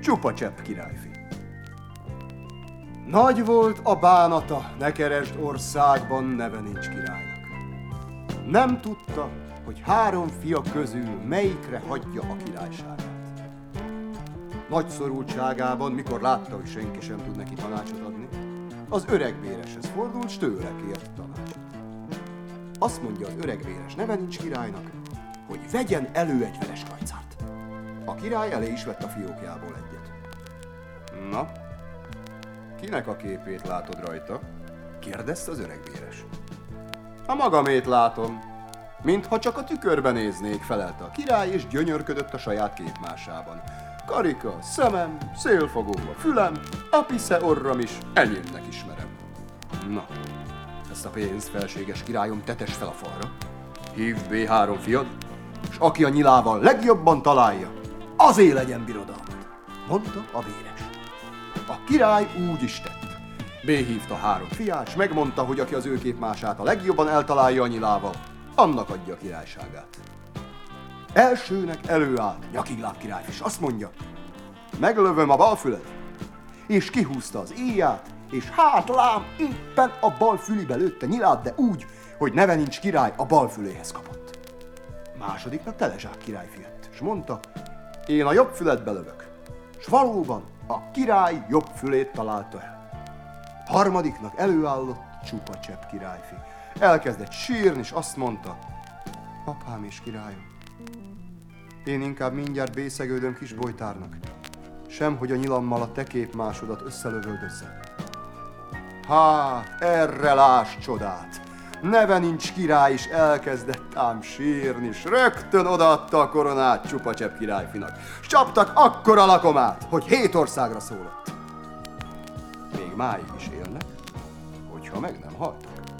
Csupa-csepp királyfi. Nagy volt a bánata, ne keresd országban, neve nincs királynak. Nem tudta, hogy 3 fia közül melyikre hagyja a királyságát. Nagy szorultságában, mikor látta, hogy senki sem tud neki tanácsot adni, az öregvéreshez fordult, s tőle kért tanácsot. Azt mondja az öregvéres, neve nincs királynak, hogy vegyen elő egy veres kajcát. A király elé is vett a fiókjából egyet. Na, kinek a képét látod rajta? Kérdezte az öregvéres. A magamét látom, mintha csak a tükörben néznék, felelte a király, és gyönyörködött a saját képmásában. Karika, szemem, szélfogó a fülem, apisze orram is, enyémnek ismerem. Na, ezt a pénzt, felséges királyom, tetes fel a falra, hívd be 3 fiad, és aki a nyilával legjobban találja, azé legyen birodalmad, mondta a véres. A király úgy is tett. Béhívta 3 fiát, s megmondta, hogy aki az ő képmását a legjobban eltalálja a nyilával, annak adja a királyságát. Elsőnek előállt Nyakigláb királyfi, és azt mondja, meglövöm a bal füled, és kihúzta az íját, és hát lám, éppen a bal fülibe lőtte nyilát, de úgy, hogy neve nincs király a bal füléhez kapott. Másodiknak Telezsák királyfi jött, és mondta, én a jobb füledbe lövök, s valóban a király jobb fülét találta el. Harmadiknak előállott Csupa-csepp királyfi. Elkezdett sírni, és azt mondta, apám és királyom, én inkább mindjárt bészegődöm kis bojtárnak, sem hogy a nyilammal a te képmásodat összelövöldözze. Hát, erre láss csodát! Neve nincs király, is elkezdett ám sírni, s rögtön odaadta a koronát Csupa-csepp királyfinak. S csaptak akkora lakomát, hogy 7 országra szólott. Még máig is élnek, hogyha meg nem haltak.